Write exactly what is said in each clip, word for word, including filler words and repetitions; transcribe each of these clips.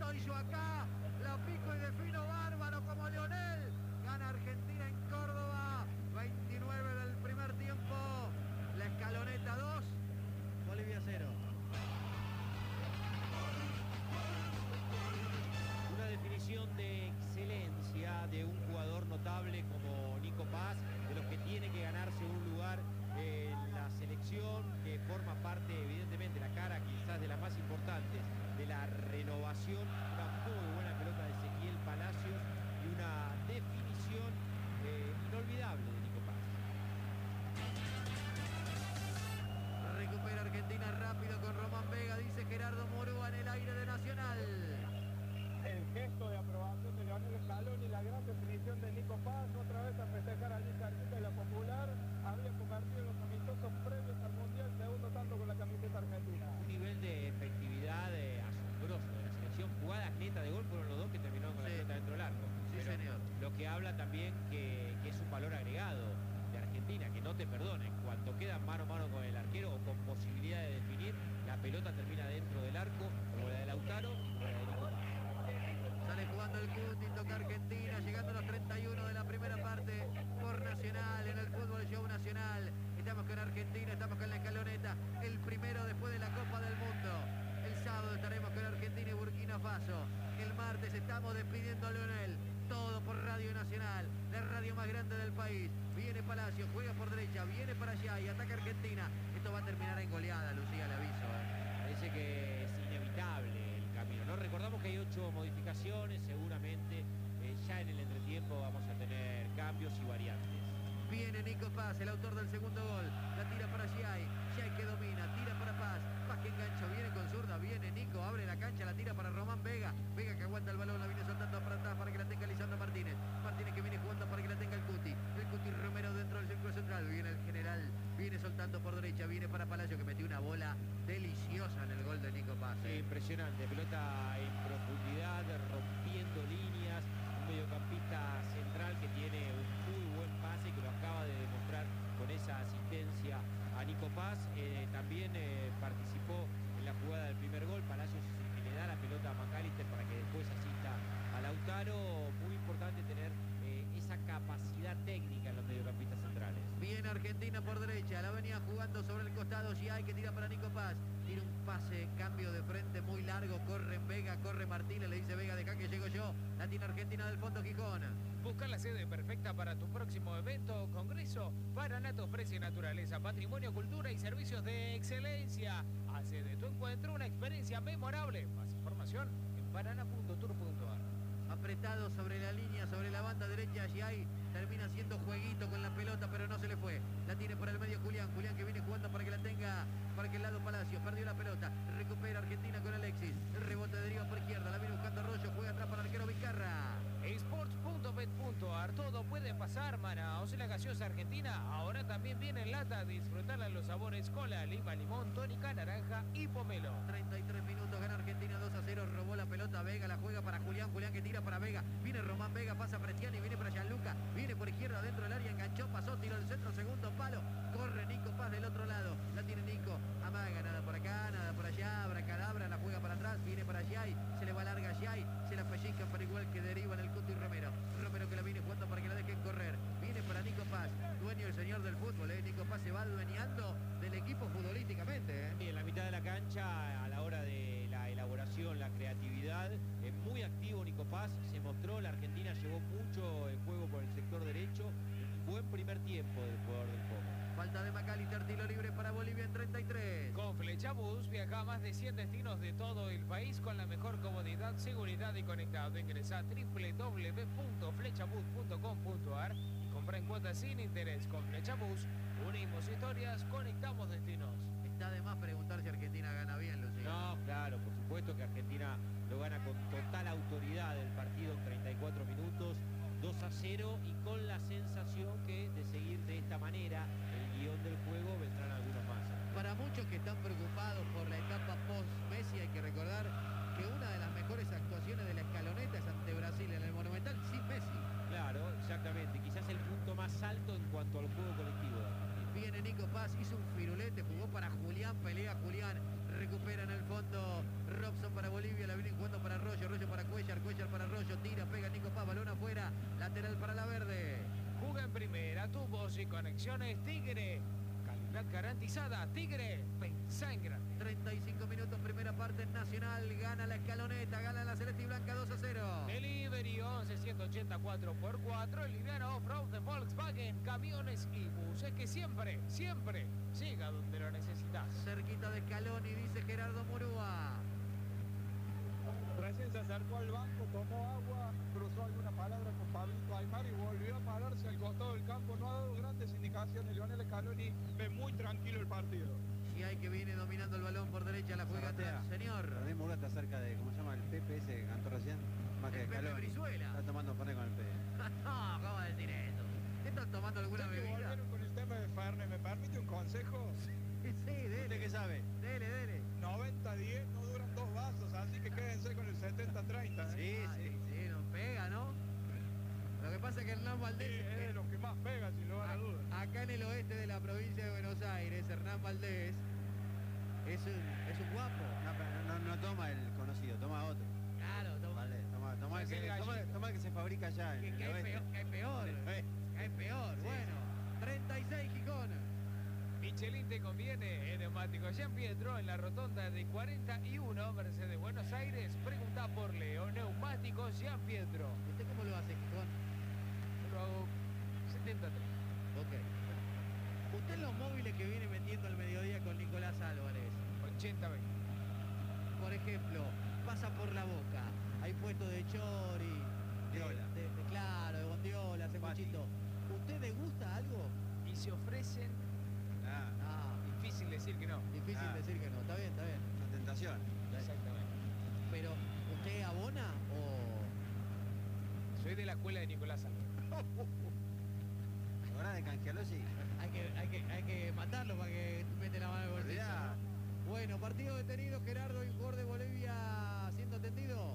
lo hizo acá, la pico y defino bárbaro como Lionel. Gana Argentina en Córdoba, veintinueve del primer tiempo. La Escaloneta dos, Bolivia cero. Una definición de excelencia de un jugador notable como Nico Paz, de los que tiene que ganarse un lugar en la selección, que forma parte evidentemente, la cara quizás de las más importantes de la renovación. Una muy buena pelota de Ezequiel Palacios y una definición eh, inolvidable de Nico Paz. Recupera Argentina rápido con Román Vega, dice Gerardo Murúa en el aire de Nacional. El gesto de aprobación de Leonel Scaloni y la gran definición de Nico Paz, otra vez a festejar allí cerquita de la Popular. Había convertido los amistosos previos al Mundial, segundo tanto con la camiseta argentina. Un nivel de efectividad eh, asombroso de la selección. Jugadas netas de gol fueron los dos que terminaron con sí. la pelota dentro del arco. Sí, Pero señor. Lo que habla también que, que es un valor agregado de Argentina, que no te perdonen. Cuando quedan mano a mano con el arquero o con posibilidad de definir, la pelota termina dentro del arco, como la de Lautaro y como la de Nico Paz. Sale jugando el Cuti, toca Argentina, llegando a los treinta y uno de la primera parte por Nacional, en el Fútbol Show Nacional. Estamos con Argentina, estamos con la Escaloneta, el primero después de la Copa del Mundo. El sábado estaremos con Argentina y Burkina Faso. El martes estamos despidiendo a Leonel. Todo por Radio Nacional, la radio más grande del país. Viene Palacio, juega por derecha, viene para allá y ataca Argentina. Esto va a terminar en goleada, Lucía, le aviso. ¿eh? Parece que es inevitable el camino, ¿no? Recordamos que hay ocho modificaciones, seguramente eh, ya en el entretiempo vamos a tener cambios y variantes. Viene Nico Paz, el autor del segundo gol. La tira para Giai. Giai que domina, tira para Paz. Paz que engancha, viene con zurda. Viene Nico, abre la cancha, la tira para Román Vega. Vega que aguanta el balón, la viene soltando para atrás para que la tenga Lisandro Martínez. Martínez que viene jugando para que la tenga el Cuti. El Cuti Romero dentro del círculo central. Viene el general, viene soltando por derecha. Viene para Palacio que metió una bola deliciosa en el gol de Nico Paz. Sí, impresionante, pelota en profundidad, rompiendo líneas. Mediocampista central que tiene un muy buen pase, que lo acaba de demostrar con esa asistencia a Nico Paz. Eh, también eh, participó en la jugada del primer gol. Palacios que le da la pelota a McAllister para que después asista a Lautaro. Muy importante tener eh, esa capacidad técnica en los mediocampistas centrales. Bien Argentina por derecha, la venía jugando sobre el costado Giai que tira para Nico Paz. Tira un pase, cambio de frente muy largo, corre en Vega, corre Martínez, le dice Vega, deja que llego yo. La tiene Argentina del fondo Gijón. Busca la sede perfecta para tu próximo evento o congreso. Paranat ofrece naturaleza, patrimonio, cultura y servicios de excelencia. Hace de tu encuentro una experiencia memorable. Más información en parana punto tour punto ar. Apretado sobre la línea, sobre la banda derecha, Giai termina haciendo jueguito con la pelota, pero no se le fue. La tiene por el medio Julián, Julián que viene jugando para que la tenga, para que el lado Palacio, perdió la pelota, recupera Argentina con Alexis, el rebote deriva por izquierda, la viene buscando Arroyo, juega atrás para el arquero Vizcarra. Sports punto bet punto ar, todo puede pasar, Manaos, la gaseosa argentina, ahora también viene en lata, disfrutarla en los sabores cola, lima, limón, tónica, naranja y pomelo. treinta y tres minutos, gana Argentina dos a cero, robó la pelota Vega, la juega para Julián, Julián que tira para Vega, viene Román Vega, pasa Prestiani, viene para Gianluca, viene por izquierda dentro del área, enganchó, pasó, tiró el centro, segundo palo, corre Nico Paz del otro lado, la tiene Nico, amaga, nada por acá, nada por allá, abracadabra, la juega para atrás, viene para Giai, se le va larga Giai, se la pellizca para igual que deriva en el Cuti Romero, Romero que la viene jugando para que la dejen correr, viene para Nico Paz, dueño el señor del fútbol, ¿eh? Nico Paz se va adueñando del equipo futbolísticamente, ¿eh? Y en la mitad de la cancha, a la hora de la elaboración, la creatividad, es muy activo Nico Paz, se mostró, la Argentina llevó mucho el juego por el sector derecho, un buen primer tiempo del jugador del Como. Falta de McAllister, tiro libre para Bolivia en treinta y tres. Con Flechabús viaja a más de cien destinos de todo el país con la mejor comodidad, seguridad y conectado. Ingresa a doble u doble u doble u punto flechabús punto com punto ar y compra en cuotas sin interés. Con Flechabús unimos historias, conectamos destinos. Está de más preguntar si Argentina gana bien, Lucía. No, claro, por supuesto que Argentina lo gana con total autoridad el partido en treinta y cuatro minutos, dos a cero, y con la sensación que de seguir de esta manera el guión del juego vendrán algunos más. Para muchos que están preocupados por la etapa post-Messi, hay que recordar que una de las mejores actuaciones de la Escaloneta es ante Brasil en el Monumental sin Messi. Claro, exactamente, quizás el punto más alto en cuanto al juego colectivo de Argentina. Viene Nico Paz, hizo un firulete, jugó para Julián, pelea Julián, recupera en el fondo Robson para Bolivia, la viene jugando para Arroyo, Arroyo y conexiones Tigre. Calidad garantizada. Tigre, pensá en grande. treinta y cinco minutos, primera parte en Nacional. Gana la Escaloneta, gana la Celeste y Blanca dos a cero. Delivery once ciento ochenta cuatro por cuatro. El liviano off-road de Volkswagen. Camiones y buses que siempre, siempre llega donde lo necesitas. Cerquita de Scaloni, dice Gerardo Murúa. Recién se acercó al banco, tomó agua, cruzó alguna palabra con Pablito Aymar y volvió a pararse al costado del campo. No ha dado grandes indicaciones. Lionel Scaloni ve muy tranquilo el partido. Y hay que viene dominando el balón por derecha, la juega atrás. Señor. Para mí Murúa está cerca de, ¿cómo se llama? El Pepe ese que cantó recién. Más que El Pepe Scaloni. Brizuela. Está tomando fernet con el Pepe. No, ¿cómo va a decir eso? ¿Qué están tomando alguna Ya que bebida? volvieron con el tema de Fernet, ¿me permite un consejo? Sí, dele. ¿Usted qué sabe? Dele, dele. noventa diez no duran dos vasos, así que quédense con el setenta treinta. ¿eh? Sí, Ay, sí. sí, nos pega, ¿no? Lo que pasa es que Hernán Sí, Valdés, es de los que más pega, sin lugar a dudas. a- acá en el oeste de la provincia de Buenos Aires, Hernán Valdés es un, es un guapo. No, pero no, no toma el conocido, toma otro. Claro, toma, Vale, toma, toma, el Es el que, toma, gallito. toma el que se fabrica allá en que, el que hay oeste. peor, que hay peor, En el oeste. que hay peor. Sí, Bueno, treinta y seis Gijón. Michelin te conviene en neumáticos Jean Pietro en la rotonda de cuarenta y uno Mercedes Buenos Aires. Pregunta por Leo, neumáticos Jean Pietro. ¿Usted cómo lo hace, Gijón? Yo lo hago setenta tres. Ok. Usted en los móviles que viene vendiendo al mediodía con Nicolás Álvarez, ochenta veinte. por ejemplo, pasa por La Boca, hay puesto de chori, de, Diola. de- de- claro, de bondiola, cebuchito. ¿Usted le gusta algo? Y se ofrecen, Ah, Ah, difícil decir que no. difícil Ah. decir que no, está bien, está bien. una tentación. Exactamente. Pero, ¿usted abona o...? Soy de la escuela de Nicolás Álvarez. Ahora de canjearlo, sí. Hay que, hay que, hay que matarlo para que mete la mano en el bolsillo. Olvidá. ¿No? Bueno, partido detenido, Gerardo, y jugador de Bolivia siendo atendido.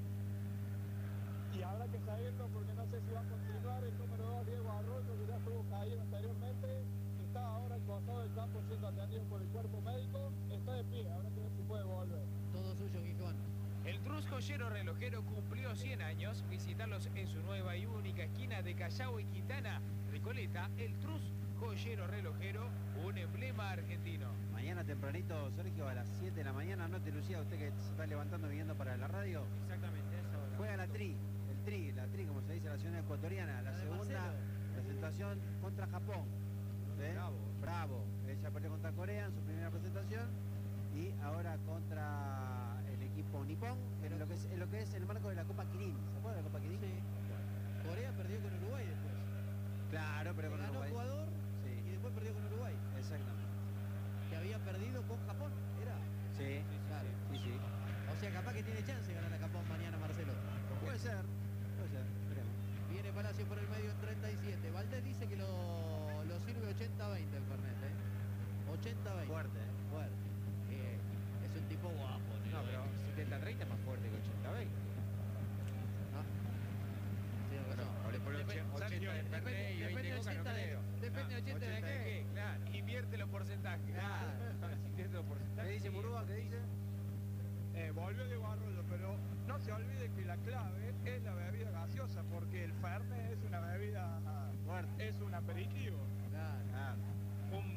Y habrá que seguirlo porque no sé si va a continuar. El número dos, Diego Arroyo, que ya estuvo caído anteriormente, está ahora al costado del campo siendo atendido por el cuerpo médico. Está de pie, habrá que ver si puede volver. Todo suyo, Gijón. El Trus Joyero Relojero cumplió cien años. Visitarlos en su nueva y única esquina de Callao y Quintana, Recoleta. El Trus Joyero Relojero, un emblema argentino. Mañana tempranito, Sergio, a las siete de la mañana, no te lucía usted que se está levantando viniendo para la radio. Exactamente, a esa hora. Juega la tri, el tri, la tri, como se dice en la ciudad ecuatoriana, la La de segunda Marcelo. presentación contra Japón. ¿Sí? Bravo. Bravo. Ella perdió contra Corea en su primera presentación y ahora contra el equipo nipón en lo que es, en lo que es el marco de la Copa Kirin. ¿Se acuerda de la Copa Kirin? Sí. Corea perdió con Uruguay después. Claro, pero con Ganó Uruguay. Ecuador y Sí, después perdió con Uruguay. exactamente. Que había perdido con Japón, ¿era? Sí, Claro. sí, sí. O sea, capaz que tiene chance de ganar a Japón mañana, Marcelo. Puede ser, puede ser, esperemos. Viene Palacio por el medio en treinta y siete. Valdés dice que lo, lo sirve ochenta veinte el Fernet, ¿eh? ochenta veinte. Fuerte, ¿eh? Fuerte. Eh, es un tipo guapo, No, pero setenta treinta es más fuerte que ochenta veinte. Ah. Tiene razón. Por, por Dep- ochenta de depende- Fernet y depende veinte Coca, no ochenta de- creo. depende Ah, ochenta de qué. Claro. Invierte los porcentajes. Claro. Si entiendo los porcentajes, ¿Qué dice sí. Murúa? ¿Qué dice? Eh, volvió Diego Arroyo, pero no se olvide que la clave es la bebida gaseosa, porque el Fernet es una bebida, Fuerte. es un aperitivo. Claro. Ah, Un,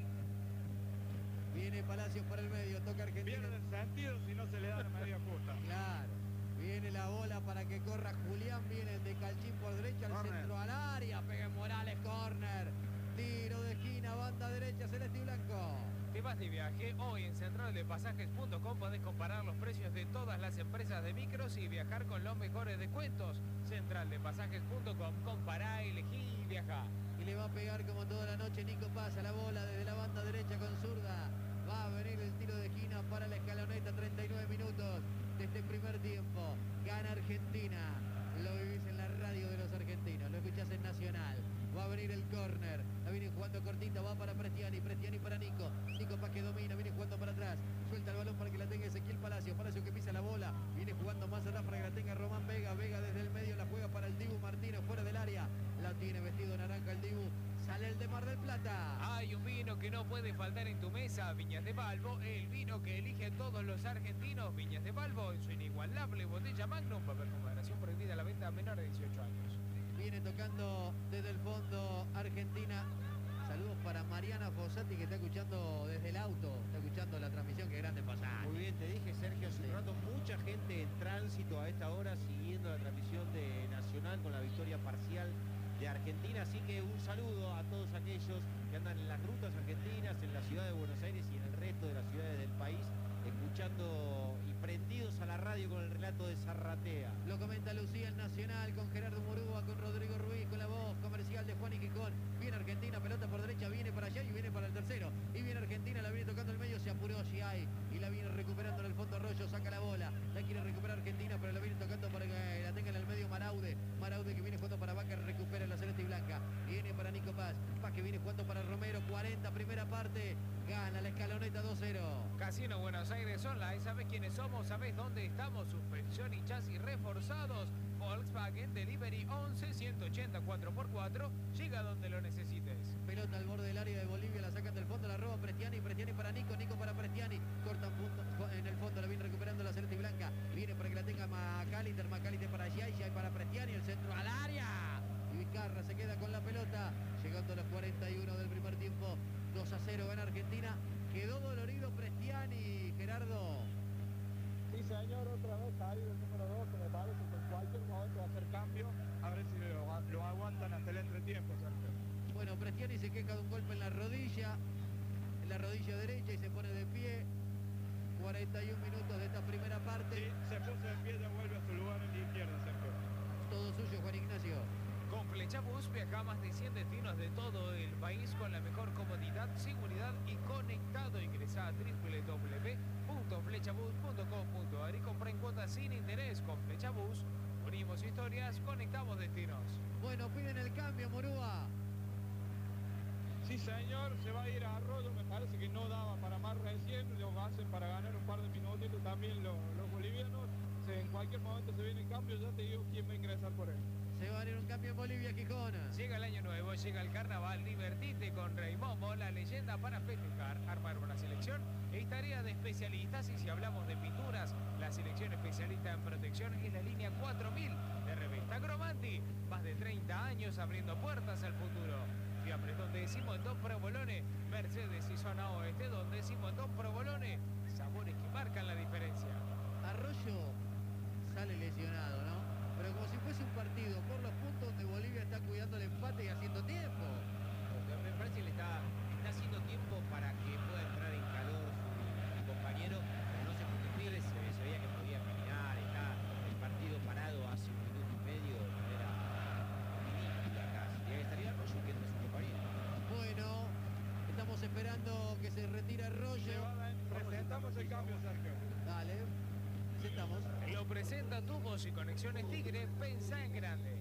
Viene Palacios por el medio, toca Argentina. pierde el sentido si no se le da la medida justa. Claro. Viene la bola para que corra Julián. Viene el de Calchín por derecha, al Corner. centro al área. Pega Morales, corner. Tiro de esquina, banda derecha, celeste y blanco. ¿Te vas de viaje? Hoy en central de pasajes punto com podés comparar los precios de todas las empresas de micros y viajar con los mejores descuentos. central de pasajes punto com, compará, elegí y viajá. Y le va a pegar como toda la noche Nico Paz a la bola desde la banda derecha con zurda. Va a venir el tiro de esquina para la Escaloneta, treinta y nueve minutos de este primer tiempo. Gana Argentina. Lo vivís en la radio de los argentinos, lo escuchás en Nacional. Va a venir el córner, la viene jugando cortita, va para Prestiani, Prestiani para Nico. Nico Paz que domina, viene jugando para atrás. Suelta el balón para que la tenga Ezequiel Palacio. Palacio que pisa la bola, viene jugando más atrás para que la tenga Román Vega. Vega desde el medio la juega para el Dibu Martínez fuera del área. La tiene vestido naranja el Dibu. Sale el de Mar del Plata. Hay un vino que no puede faltar en tu mesa, Viñas de Balbo, el vino que eligen todos los argentinos. Viñas de Balbo en su inigualable botella Magnum, papel con moderación prohibida a la venta a menores de dieciocho años. Viene tocando desde el fondo Argentina. Saludos para Mariana Fossati, que está escuchando desde el auto, está escuchando la transmisión. Que grande Fossati. Muy bien, te dije, Sergio, hace un rato, mucha gente en tránsito a esta hora siguiendo la transmisión de Nacional con la victoria parcial de Argentina, así que un saludo a todos aquellos que andan en las rutas argentinas, en la ciudad de Buenos Aires y en el resto de las ciudades del país, escuchando y prendidos a la radio con el relato de Zarratea. Lo comenta Lucía en Nacional, con Gerardo Murúa, con Rodrigo Ruiz, con la voz comercial de Juan y Quijón. Viene Argentina, pelota por derecha, viene para allá y viene para el tercero. Y viene Argentina, la viene tocando el medio, se apuró Giai y la viene recuperando en el fondo Arroyo, saca la bola. La quiere recuperar Argentina, pero la viene tocando para que la tenga en el medio Maraude. Maraude que viene jugando para Vaca, recupera la celeste y blanca. Viene para Nico Paz. Paz que viene jugando para Romero, cuarenta, primera parte. Gana la escaloneta dos cero. Casino Buenos Aires Online, ¿sabes quiénes somos? ¿Sabes dónde estamos? Suspensión y chasis reforzados. Volkswagen Delivery once ciento ochenta cuatro por cuatro. Llega donde lo necesites. Pelota al borde del área de Bolivia, la sacan del fondo, la roba Prestiani, Prestiani para Nico, Nico para Prestiani. Cortan punto en el fondo, la viene recuperando la celeste y blanca. Viene para que la tenga Macalister, Macalister para Giai, Giai para Prestiani, el centro al área. Y Vizcarra se queda con la pelota, llegando a los cuarenta y uno del primer tiempo. dos a cero gana Argentina. Quedó dolorido Prestiani, Gerardo. Sí, señor, otra vez caído el número dos, que me parece que en cualquier momento va a hacer cambio, a ver si lo, lo aguantan hasta el entretiempo, Sergio. Bueno, Prestiani se queja de un golpe en la rodilla, en la rodilla derecha, y se pone de pie. cuarenta y un minutos de esta primera parte. Sí, se puso de pie, ya vuelve a su lugar en la izquierda, Sergio. Todo suyo, Juan Ignacio. Con Flechabús viaja a más de cien destinos de todo el país con la mejor comodidad, seguridad y conectado. Ingresa a w w w punto flechabús punto com punto a r y compra en cuotas sin interés. Con Flechabús unimos historias, conectamos destinos. Bueno, piden el cambio, Murúa. Sí, señor, se va a ir a Arroyo, me parece que no daba para más recién, lo hacen para ganar un par de minutitos también los, los bolivianos. Se, en cualquier momento se viene el cambio, ya te digo quién va a ingresar por él. Se va a ir un cambio en Bolivia, Quijona. Llega el año nuevo, llega el carnaval, divertite con Rey Momo, la leyenda para festejar, armar una selección es tarea de especialistas. Y si hablamos de pinturas, la selección especialista en protección es la línea cuatro mil de Revista Cromanti. Más de treinta años abriendo puertas al futuro. Fiambres donde decimos Don Provolone, Mercedes y zona oeste donde decimos Don Provolone, sabores que marcan la diferencia. Arroyo sale lesionado, ¿no? Pero como si fuese un partido por los puntos donde Bolivia está cuidando el empate y haciendo tiempo. Me parece que le está, está haciendo tiempo para que pueda entrar en calor su compañero, pero no sé por qué Pires se, se veía que podía caminar, está el partido parado hace un minuto y medio de manera ridícula casi. Y ahí estaría Arroyo que entra su compañero. Bueno, estamos esperando que se retire Arroyo. Presentamos el cambio, Sergio. Dale, presentamos. Lo presenta Tubos y Conexiones Tigre, pensá en grande.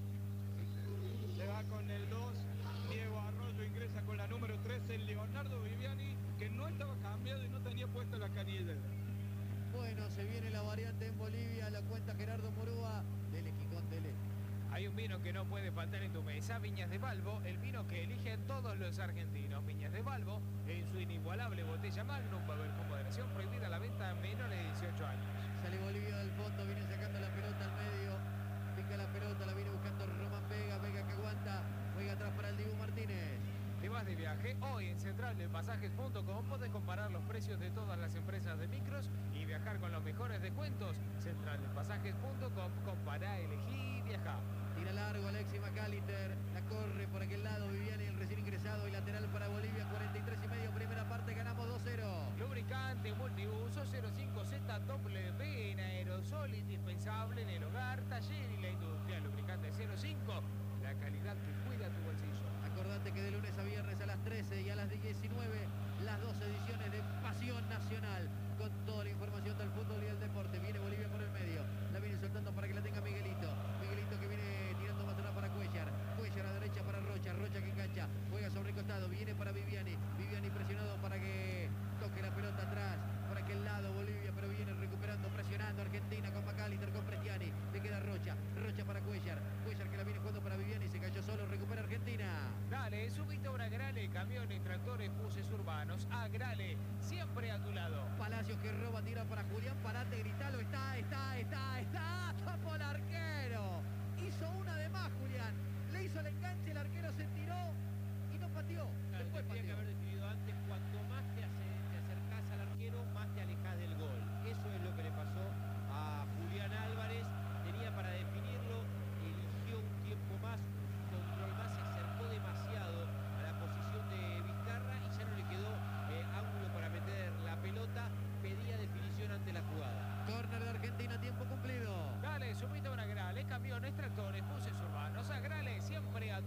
Se va con el dos, Diego Arroyo ingresa con la número trece, Leonardo Viviani, que no estaba cambiado y no tenía puesta la canilla. Bueno, se viene la variante en Bolivia, la cuenta Gerardo Murúa. Dele, Quijón, dele. Hay un vino que no puede faltar en tu mesa, Viñas de Balbo, el vino que eligen todos los argentinos. Viñas de Balbo, en su inigualable botella Magnum, va a haber con moderación, prohibida la venta a menores de dieciocho años. Sale Bolivia del fondo, viene sacando la pelota al medio. Pica la pelota, la viene buscando Román Vega. Vega que aguanta, juega atrás para el Dibu Martínez. ¿Te vas de viaje? Hoy en central de pasajes punto com podés comparar los precios de todas las empresas de micros y viajar con los mejores descuentos. central de pasajes punto com, compará, elegí y viajá. Tira largo Alexis Macalister, la corre por aquel lado Viviani, el recién ingresado, y lateral para Bolivia, cuarenta y tres y medio, primera parte, ganamos dos cero. Lubricante multiuso cero cinco Z W en aerosol, indispensable en el hogar, taller y la industria. Lubricante cero cinco, la calidad que cuida tu bolsillo. Acordate que de lunes a viernes a las trece y a las diecinueve, las dos ediciones de Pasión Nacional, con toda la información del fútbol y el deporte. Viene Bolivia por el medio, la viene soltando para que la tenga Miguelito. Miguelito que viene tirando más atrás para Cuellar. Cuellar a la derecha para Rocha, Rocha que engancha, juega sobre el costado, viene para Viviani. Viviani presionado para que toque la pelota atrás, por aquel lado Bolivia, pero viene recuperando, presionando Argentina con Macalister, con Prestiani. Le queda Rocha, Rocha para Cuellar. Cuellar que la viene jugando para Viviani, se cayó solo, recupera Argentina. Dale, subite a un Agrale, camiones, tractores, buses urbanos. Agrale, siempre a tu lado. Palacios que roba, tira para Julián Parate, gritalo, está, está, está, está, tapó el arquero. Hizo una de más Julián, le hizo el enganche, el arquero se tiró y no pateó. Después pateó.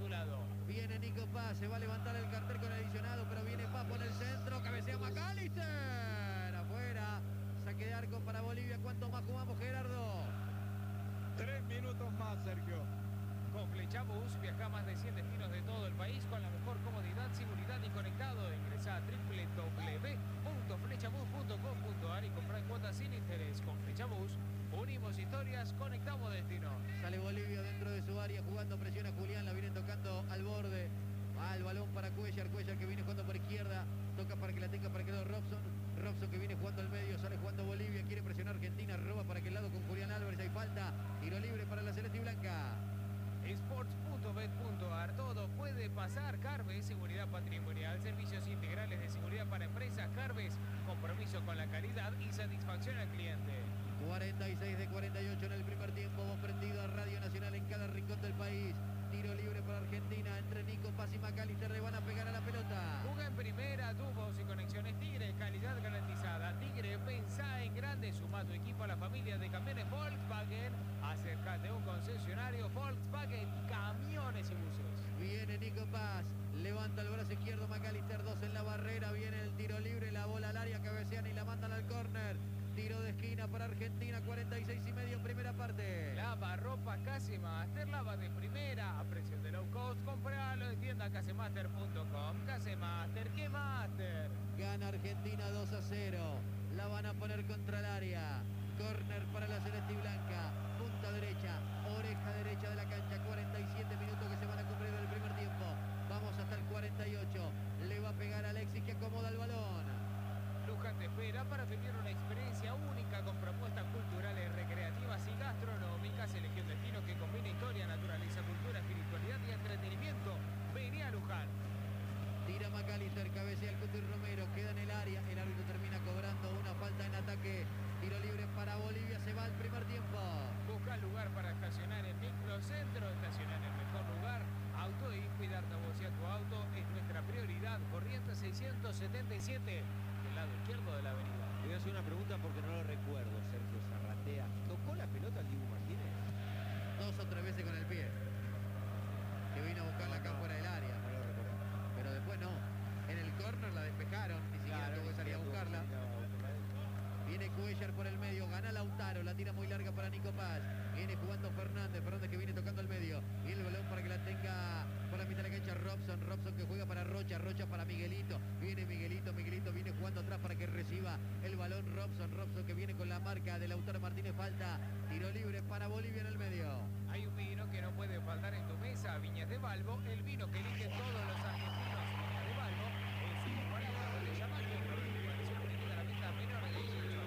tu lado. Viene Nico Paz, se va a levantar el cartel con adicionado, pero viene Papo en el centro, cabecea McAllister. Afuera, saque de arco para Bolivia. ¿Cuánto más jugamos, Gerardo? Tres minutos más, Sergio. Con Flechabús viaja a más de cien destinos de todo el país con la mejor comodidad, seguridad y conectado. Ingresa a doble u doble u doble u punto flechabús punto com punto a r y compra en cuotas sin interés. Con Flechabús unimos historias, conectamos destinos. Sale Bolivia dentro de su área jugando, presiona Julián, la viene tocando al borde. Va el balón para Cuellar, Cuellar que viene jugando por izquierda, toca para que la tenga para que lo Robson. Robson que viene jugando al medio, sale jugando Bolivia, quiere presionar Argentina, roba para aquel lado con Julián Álvarez, hay falta, tiro libre para la celeste y blanca. Sports punto bet punto a r, todo puede pasar. Carves, seguridad patrimonial, servicios integrales de seguridad para empresas. Carves, compromiso con la calidad y satisfacción al cliente. cuarenta y seis de cuarenta y ocho en el primer tiempo, vos prendido a Radio Nacional en cada rincón del país. Tiro libre para Argentina, entre Nico Paz y McAllister le van a pegar a la pelota. Juga en primera, tubos y conexiones Tigre, calidad garantizada. Tigre, pensá en grande, suma tu equipo a la familia de camiones Volkswagen. Acércate a un concesionario Volkswagen, camiones y buses. Viene Nico Paz, levanta el brazo izquierdo McAllister, dos en la barrera, viene el tiro libre, la bola al área, cabecean y la mandan al córner. Tiro de esquina para Argentina, cuarenta y seis y medio, primera parte. Lava ropa Casemaster, lava de primera, a precios de low cost, compralo en tienda casemaster punto com. Casemaster, ¿qué master? Gana Argentina dos a cero, la van a poner contra el área. Córner para la celeste y blanca, punta derecha, oreja derecha de la cancha, cuarenta y siete minutos que se van a cumplir del primer tiempo. Vamos hasta el cuarenta y ocho, le va a pegar a Alexis que acomoda el balón. Luján te espera para vivir una experiencia única con propuestas culturales, recreativas y gastronómicas. Elegí un destino que combina historia, naturaleza, cultura, espiritualidad y entretenimiento. Vení a Luján. Tira McAllister, cabecea el Cuti Romero, queda en el área. El árbitro termina cobrando una falta en ataque. Tiro libre para Bolivia, se va al primer tiempo. Busca lugar para estacionar en Microcentro, estacionar en el mejor lugar. Auto y cuidarte a vos y a tu auto es nuestra prioridad. Corrientes seiscientos setenta y siete. Lado izquierdo de la avenida. Le voy a hacer una pregunta porque no lo recuerdo, Sergio Zarratea. ¿Tocó la pelota el Dibu Martínez? Dos o tres veces con el pie. Que vino a buscarla acá fuera del área. No lo recuerdo. Pero después no. En el córner la despejaron, ni siquiera Claro, tuvo que salir a tuvo que buscarla. salir a buscarla. Viene Cuellar por el medio, gana Lautaro, la tira muy larga para Nico Paz. Viene jugando Fernández, Fernández que viene tocando al medio. Y el balón para que la tenga por la mitad de la cancha Robson, Robson que juega para Rocha, Rocha para Miguelito. Viene Miguelito, Miguelito viene jugando atrás para que reciba el balón Robson, Robson que viene con la marca de Lautaro Martínez, falta. Tiro libre para Bolivia en el medio. Hay un vino que no puede faltar en tu mesa, Viñas de Balbo, el vino que eligen todos los argentinos. Viñas de Balbo, en ciento cuarenta botella mágica, versión única a la venta menor de dieciocho.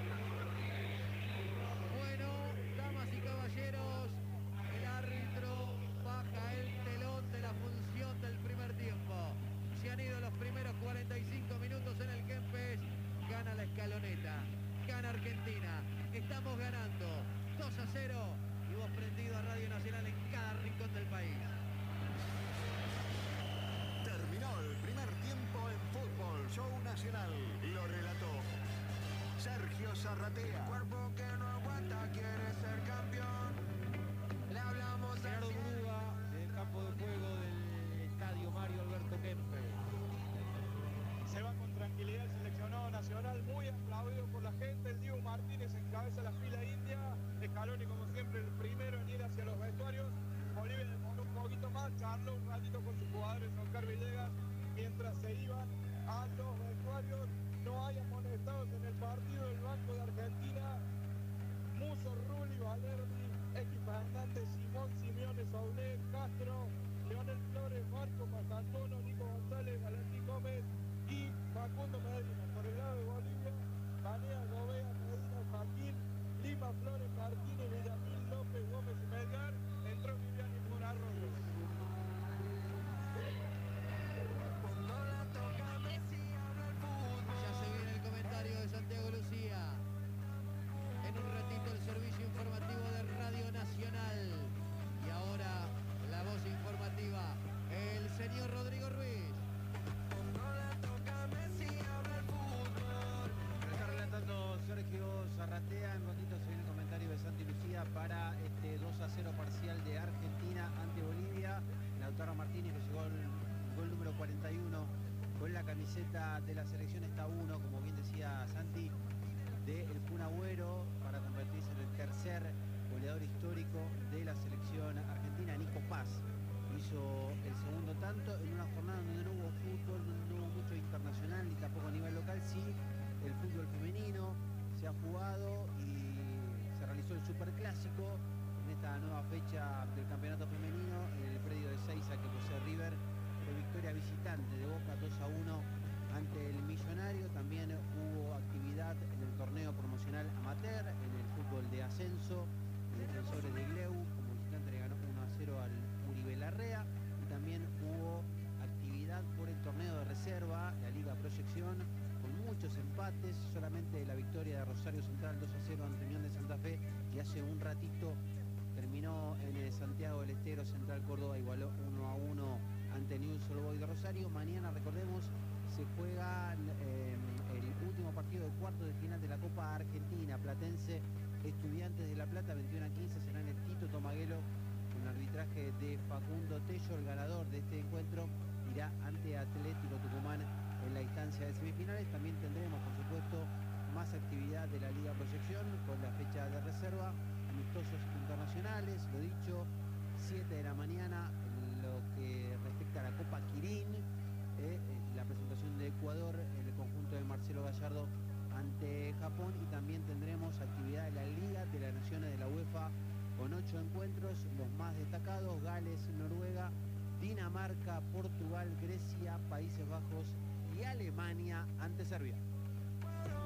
Bueno, damas y caballeros, el árbitro baja el telón de la función del primer tiempo. Se han ido los primeros cuarenta y cinco minutos en el Kempes. Gana la escaloneta, gana Argentina. Estamos ganando dos a cero y vos prendido a Radio Nacional en cada rincón del país. Terminó el primer tiempo en Fútbol Show Nacional. Lo relató Sergio Zarratea. Cuerpo que no aguanta quiere ser campeón. Le hablamos a Gerardo Murúa, del campo de juego del estadio Mario Alberto Kempes. Se va con tranquilidad el seleccionado nacional, muy aplaudido por la gente. El Dibu Martínez encabeza la fila india. Scaloni, como siempre, el primero en ir hacia los vestuarios. Bolivia demoró un poquito más, charló un ratito con sus jugadores, Oscar Villegas, mientras se iban a los vestuarios. No hay amonestados en el partido del Banco de Argentina. Muso, Rulli, Valerdi, X Fernández, Simón, Simeone, Soule, Castro, Leonel Flores, Marco Mastantuono, Nico González, Valentín Gómez y Facundo Medina. Por el lado de Bolivia, Banea, Gobea, Medina, Joaquín, Lima, Flores, Martínez, Villamil, López, Gómez y Melgar. Entró Vivian y por Arroyo. Ya se viene el comentario de Santiago Lucía. En un ratito el servicio informativo de Radio Nacional. Y ahora la voz informativa, el señor Rodrigo Ruiz. Lo está relatando Sergio Zarratea. En un ratito se viene el comentario de Santi Lucía para para este dos a cero parcial de Argentina ante Bolivia. Lautaro Martínez, que llegó al gol número cuarenta y uno con la camiseta de la selección, está uno, como bien decía Santi, de el Kun Agüero para convertirse en el tercer goleador histórico de la selección argentina. Nico Paz hizo el segundo tanto en una jornada donde no hubo fútbol, donde no hubo mucho internacional ni tampoco a nivel local. Sí, el fútbol femenino se ha jugado y se realizó el superclásico en esta nueva fecha del campeonato femenino en el predio de Seiza que posee River. Fue victoria visitante de Boca dos a uno ante el Millonario. También hubo actividad en el torneo promocional amateur, en el fútbol de ascenso. El Defensores de Gleu como visitante le ganó uno a cero al Uribe Larrea. Y también hubo actividad por el torneo de reserva, la Liga Proyección, con muchos empates. Solamente la victoria de Rosario Central dos a cero ante Unión de Santa Fe, y hace un ratito terminó en el Santiago del Estero. Central Córdoba igualó uno a uno ante Newell's Old Boys de Rosario. Mañana, recordemos, se juega eh, el último partido del cuarto de final de la Copa Argentina. Platense Estudiantes de La Plata, veintiuno a quince, será en el Tito Tomaguelo con arbitraje de Facundo Tello. El ganador de este encuentro irá ante Atlético Tucumán en la instancia de semifinales. También tendremos, por supuesto, más actividad de la Liga Proyección con la fecha de reserva, amistosos internacionales, lo dicho, siete de la mañana en lo que respecta a la Copa Quirín, eh, la presentación de Ecuador, el conjunto de Marcelo Gallardo ante Japón, y también tendremos actividad de la Liga de las Naciones de la UEFA con ocho encuentros, los más destacados: Gales, Noruega, Dinamarca, Portugal, Grecia, Países Bajos y Alemania ante Serbia.